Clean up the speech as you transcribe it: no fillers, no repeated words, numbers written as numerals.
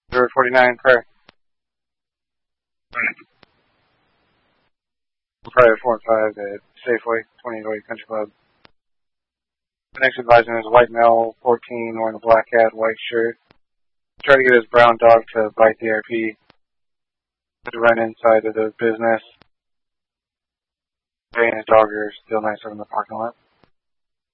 049, prayer. Private 4 and 5 at Safeway, 2808 Country Club. The next advisor is white male, 14, wearing a black hat, white shirt. Try to get his brown dog to bite the RP. To run inside of the business. He and his dog are still nice in the parking lot.